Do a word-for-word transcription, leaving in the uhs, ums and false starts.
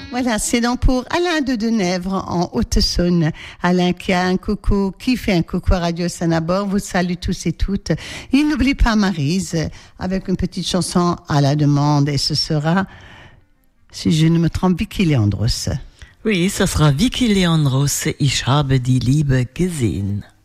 Voilà, c'est donc pour Alain de Denèvre en Haute-Saône. Alain qui a un coucou, qui fait un coucou à Radio Sanabord, vous salue tous et toutes. Il n'oublie pas Maryse avec une petite chanson à la demande et ce sera, si je ne me trompe, Vicky Leandros. Oui, ce sera Vicky Leandros, Ich habe die Liebe gesehen.